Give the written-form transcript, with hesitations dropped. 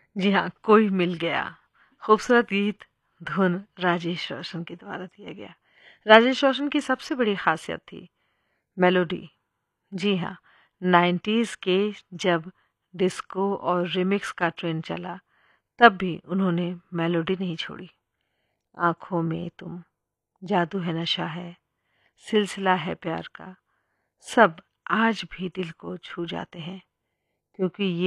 जी हाँ, कोई मिल गया। खूबसूरत गीत, धुन राजेश रोशन के द्वारा दिया गया। राजेश रोशन की सबसे बड़ी ख़ासियत थी मेलोडी। जी हाँ, 90s के जब डिस्को और रिमिक्स का ट्रेंड चला, तब भी उन्होंने मेलोडी नहीं छोड़ी। आँखों में तुम, जादू है नशा है, सिलसिला है प्यार का, सब आज भी दिल को छू जाते हैं क्योंकि ये